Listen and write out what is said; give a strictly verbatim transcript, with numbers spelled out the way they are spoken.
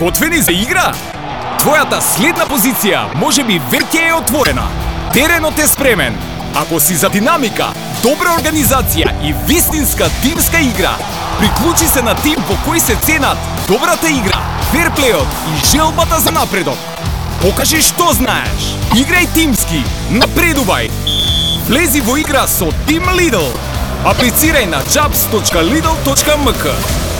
Готвени за игра? Твојата следна позиција можеби веќе е отворена. Теренот е спремен. Ако си за динамика, добра организација и вистинска тимска игра, приклучи се на тим во кој се ценат добрата игра, ферплејот и желбата за напредок. Покажи што знаеш. Играј тимски, напредувај. Влези во игра со Тим Лидл. Аплицирај на jobs точка lidl точка m k.